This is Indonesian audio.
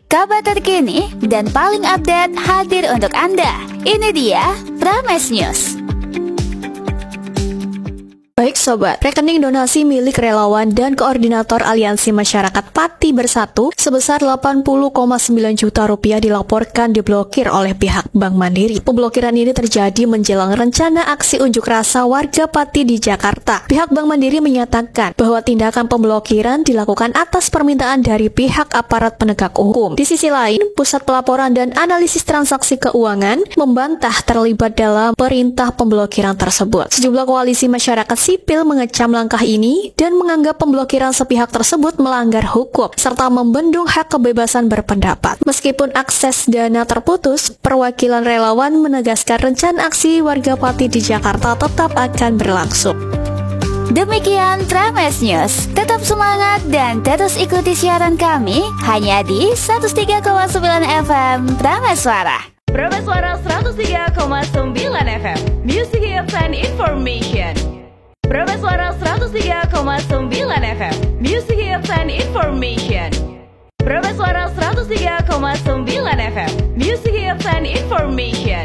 Kabar terkini dan paling update hadir untuk Anda. Ini dia Prames News. Baik sobat, rekening donasi milik relawan dan koordinator Aliansi Masyarakat Pati Bersatu sebesar 80,9 juta rupiah dilaporkan diblokir oleh pihak Bank Mandiri. Pemblokiran ini terjadi menjelang rencana aksi unjuk rasa warga Pati di Jakarta. Pihak Bank Mandiri menyatakan bahwa tindakan pemblokiran dilakukan atas permintaan dari pihak aparat penegak hukum. Di sisi lain, Pusat Pelaporan dan Analisis Transaksi Keuangan membantah terlibat dalam perintah pemblokiran tersebut. Sejumlah koalisi masyarakat sipil mengecam langkah ini dan menganggap pemblokiran sepihak tersebut melanggar hukum serta membendung hak kebebasan berpendapat. Meskipun akses dana terputus, perwakilan relawan menegaskan rencana aksi warga Pati di Jakarta tetap akan berlangsung. Demikian Prames News. Tetap semangat dan terus ikuti siaran kami hanya di 103,9 FM Prames Suara. Prames Suara 103,9 FM. Music Hits and Information. Prames Suara 103,9 FM. Music Hits and Information. Prames Suara 103,9 FM. Music Hits and Information.